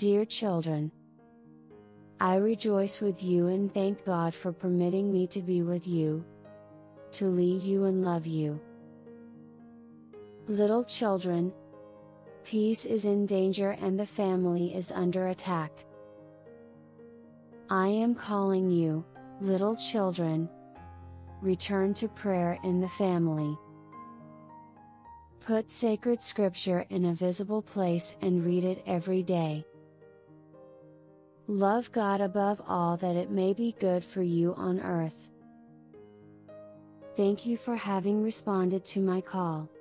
Dear children, I rejoice with you and thank God for permitting me to be with you, to lead you and love you. Little children, peace is in danger and the family is under attack. I am calling you, little children. Return to prayer in the family. Put sacred scripture in a visible place and read it every day. Love God above all that it may be good for you on earth. Thank you for having responded to my call.